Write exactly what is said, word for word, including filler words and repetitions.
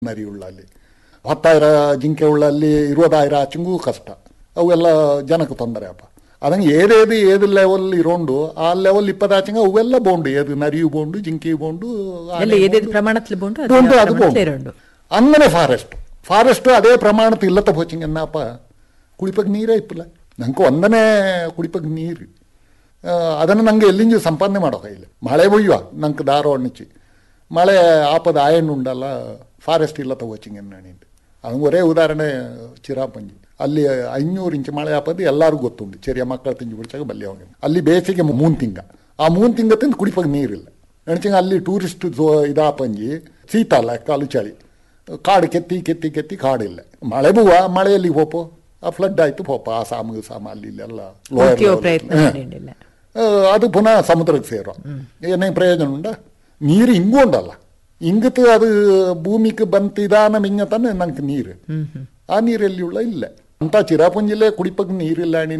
ನರಿ ಉಳ್ಳಲ್ಲಿ ಹತ್ತಾಯಿರ ಜಿಂಕೆ ಉಳ್ಳಲ್ಲಿ ಇರುವದಾಯಿರ ಆಚೆಗೂ ಕಷ್ಟ ಅವೆಲ್ಲ ಜನಕ್ಕೆ ತೊಂದರೆ ಅಪ್ಪ ಅದಂಗೆ ಏದೇದು ಏದು ಲೆವೆಲ್ ಇರೋಂಡು ಆ ಲೆವೆಲ್ ಇಪ್ಪತ್ತಾಚಂಗ ಅವೆಲ್ಲ ಬೋಂಡು ಏದು ನರಿಯು ಬೋಂಡು ಜಿಂಕೆ ಬೋಂಡು ಬೋಂಡು ಅದು ಬೋಂಡು അങ്ങനെ ಫಾರೆಸ್ಟ್ ಫಾರೆಸ್ಟ್ ಅದೇ ಪ್ರಮಾಣದ ಇಲ್ಲತ್ತ ಹೋಚಿಂಗ എന്നಪ್ಪ ಕುಡಿಪಕ್ಕೆ ನೀರೇ ಇಪ್ಪಲ್ಲ ನಂಗೆ ಒಂದನೇ ಕುಡಿಪಕ್ಕೆ ನೀರು ಅದನ್ನು ನಂಗೆ ಎಲ್ಲಿಂದ ಸಂಪಾದನೆ ಮಾಡೋ ಕೈಲಿ ಮಳೆ ಬೊಯ್ಯುವ ನಂಗೆ ದಾರ ಒಣ್ಣಿಚ್ಚಿ ಮಳೆ ಆಪದ ಆಯಣ್ಣು ಉಂಡಲ್ಲ ಫಾರೆಸ್ಟ್ ಇಲ್ಲತ್ತ ಹೋಚಿಂಗ ಎನ್ನಿಂದು ಅದು ಒರೇ ಉದಾಹರಣೆ ಚಿರಾಪಂಜಿ ಅಲ್ಲಿ ಐನೂರು ಇಂಚು ಮಳೆ ಆಪದು ಎಲ್ಲರಿಗೂ ಗೊತ್ತುಂಟು ಚೆರಿಯ ಮಕ್ಕಳು ತಿಂಜು ಬಿಡ್ಚಾಗ ಬಲ್ಲಿ ಅವಾಗ ಅಲ್ಲಿ ಬೇಸಿಗೆ ಮೂನ್ ತಿಂಗ ಆ ಮೂನ್ ತಿಂಗ ತಿಂದು ಕುಡಿಪಕ್ಕೆ ನೀರಿಲ್ಲ ಎಣ್ಚಿಂಗ ಅಲ್ಲಿ ಟೂರಿಸ್ಟ್ ಇದಾಪಂಜಿ ಶೀತ ಅಲ್ಲ ಕಾಲು ಚಳಿ ಕಾಡು ಕೆತ್ತಿ ಕೆತ್ತಿ ಕೆತ್ತಿ ಕಾಡಿಲ್ಲ ಮಳೆ ಬೂವ ಮಳೆಯಲ್ಲಿ ಹೋಪೋ ಆ ಫ್ಲಡ್ ಆಯ್ತು ಹೋಪ ಆ ಸಾಮು ಸಾಮ ಅಲ್ಲಿ ಇಲ್ಲೆಲ್ಲ ಅದು ಪುನಃ ಸಮುದ್ರಕ್ಕೆ ಸೇರೋ ಏನೇ ಪ್ರಯೋಜನ ಉಂಡ ನೀರು ಹಿಂಗೂ ಉಂಡಲ್ಲ ಹಿಂಗತ್ತು ಅದು ಭೂಮಿಗೆ ಬಂತಿದಾನ ಮಿಂಗತಾನೆ ನಂಗೆ ನೀರು ಆ ನೀರಲ್ಲಿ ಉಳ್ಳ ಇಲ್ಲ ಅಂತ ಚಿರಾಪುಂಜಿಲೆ ಕುಡಿಪಕ್ಕೆ ನೀರಿಲ್ಲ